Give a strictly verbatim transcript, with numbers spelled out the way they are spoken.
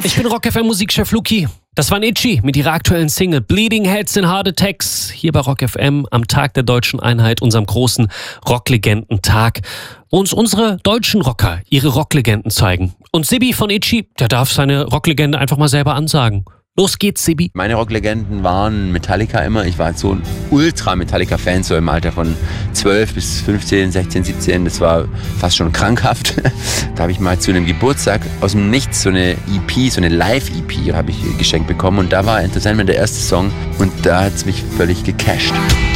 Ich bin Rock F M Musikchef Luki. Das war Itchy mit ihrer aktuellen Single Bleeding Heads and Heart Attacks hier bei Rock F M am Tag der Deutschen Einheit, unserem großen Rocklegenden-Tag, wo uns unsere deutschen Rocker ihre Rocklegenden zeigen. Und Sibi von Itchy, der darf seine Rocklegende einfach mal selber ansagen. Los geht's, Sibi. Meine Rocklegenden waren Metallica immer. Ich war so ein Ultra-Metallica-Fan, so im Alter von zwölf bis fünfzehn, sechzehn, siebzehn. Das war fast schon krankhaft. Da habe ich mal zu einem Geburtstag aus dem Nichts so eine E P, so eine Live-E P habe ich geschenkt bekommen. Und da war Enter Sandman der erste Song und da hat es mich völlig gecasht.